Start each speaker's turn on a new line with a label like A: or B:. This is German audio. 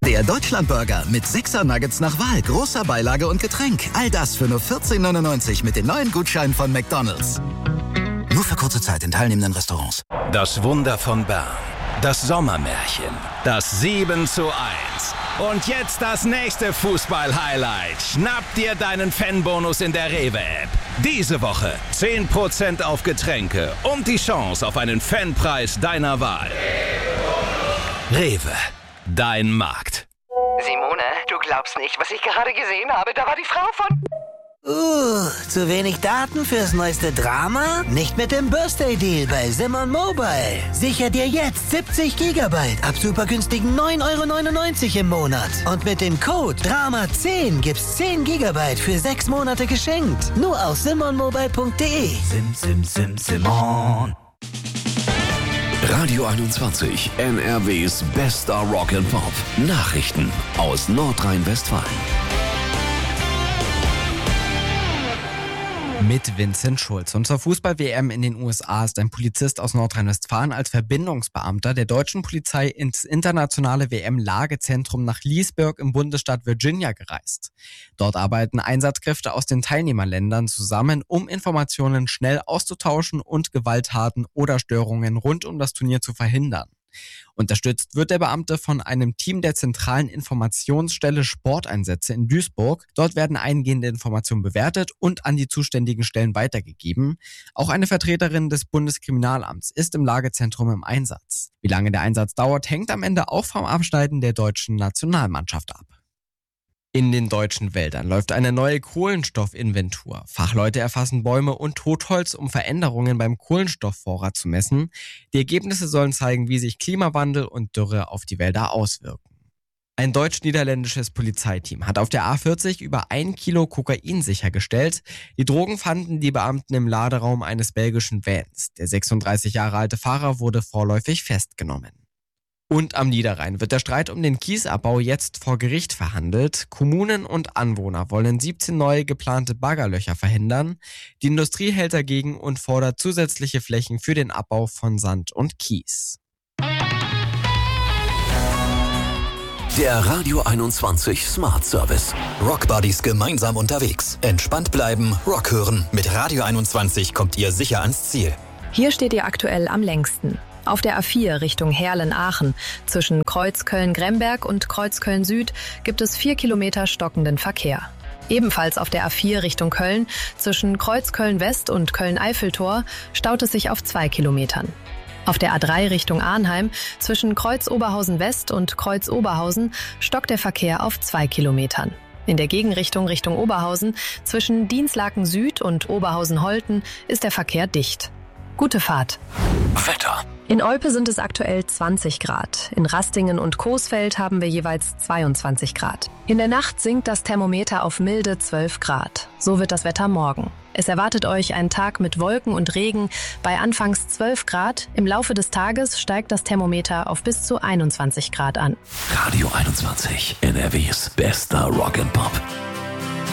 A: Der Deutschlandburger mit 6er Nuggets nach Wahl, großer Beilage und Getränk. All das für nur 14,99 mit den neuen Gutscheinen von McDonald's. Nur für kurze Zeit in teilnehmenden Restaurants.
B: Das Wunder von Bern. Das Sommermärchen. Das 7:1. Und jetzt das nächste Fußball-Highlight. Schnapp dir deinen Fanbonus in der Rewe-App. Diese Woche 10% auf Getränke und die Chance auf einen Fanpreis deiner Wahl. Rewe. Dein Markt.
C: Simone, du glaubst nicht, was ich gerade gesehen habe. Da war die Frau von...
D: Zu wenig Daten fürs neueste Drama? Nicht mit dem Birthday-Deal bei Simon Mobile. Sicher dir jetzt 70 GB ab super günstigen 9,99 € im Monat. Und mit dem Code DRAMA10 gibt's 10 GB für 6 Monate geschenkt. Nur auf simonmobile.de.
E: Simon. Radio 21, NRWs bester Rock and Pop. Nachrichten aus Nordrhein-Westfalen.
F: Mit Vincent Schulz. Und zur Fußball-WM in den USA ist ein Polizist aus Nordrhein-Westfalen als Verbindungsbeamter der deutschen Polizei ins internationale WM-Lagezentrum nach Leesburg im Bundesstaat Virginia gereist. Dort arbeiten Einsatzkräfte aus den Teilnehmerländern zusammen, um Informationen schnell auszutauschen und Gewalttaten oder Störungen rund um das Turnier zu verhindern. Unterstützt wird der Beamte von einem Team der zentralen Informationsstelle Sporteinsätze in Duisburg. Dort werden eingehende Informationen bewertet und an die zuständigen Stellen weitergegeben. Auch eine Vertreterin des Bundeskriminalamts ist im Lagezentrum im Einsatz. Wie lange der Einsatz dauert, hängt am Ende auch vom Abschneiden der deutschen Nationalmannschaft ab. In den deutschen Wäldern läuft eine neue Kohlenstoffinventur. Fachleute erfassen Bäume und Totholz, um Veränderungen beim Kohlenstoffvorrat zu messen. Die Ergebnisse sollen zeigen, wie sich Klimawandel und Dürre auf die Wälder auswirken. Ein deutsch-niederländisches Polizeiteam hat auf der A40 über 1 Kilo Kokain sichergestellt. Die Drogen fanden die Beamten im Laderaum eines belgischen Vans. Der 36 Jahre alte Fahrer wurde vorläufig festgenommen. Und am Niederrhein wird der Streit um den Kiesabbau jetzt vor Gericht verhandelt. Kommunen und Anwohner wollen 17 neue geplante Baggerlöcher verhindern. Die Industrie hält dagegen und fordert zusätzliche Flächen für den Abbau von Sand und Kies.
E: Der Radio 21 Smart Service.
A: Rockbuddies gemeinsam unterwegs. Entspannt bleiben, Rock hören. Mit Radio 21 kommt ihr sicher ans Ziel.
G: Hier steht ihr aktuell am längsten. Auf der A4 Richtung Heerlen-Aachen. Zwischen Kreuzköln-Gremberg und Kreuzköln-Süd gibt es 4 Kilometer stockenden Verkehr. Ebenfalls auf der A4 Richtung Köln. Zwischen Kreuzköln-West und Köln-Eiffeltor staut es sich auf 2 Kilometern. Auf der A3 Richtung Arnheim. Zwischen Kreuz-Oberhausen-West und Kreuz-Oberhausen stockt der Verkehr auf 2 Kilometern. In der Gegenrichtung Richtung Oberhausen. Zwischen Dienstlaken Süd und Oberhausen-Holten ist der Verkehr dicht. Gute Fahrt.
E: Wetter.
G: In Olpe sind es aktuell 20 Grad. In Rastingen und Coesfeld haben wir jeweils 22 Grad. In der Nacht sinkt das Thermometer auf milde 12 Grad. So wird das Wetter morgen. Es erwartet euch ein Tag mit Wolken und Regen bei anfangs 12 Grad. Im Laufe des Tages steigt das Thermometer auf bis zu 21 Grad an.
E: Radio 21, NRWs bester Rock and Pop.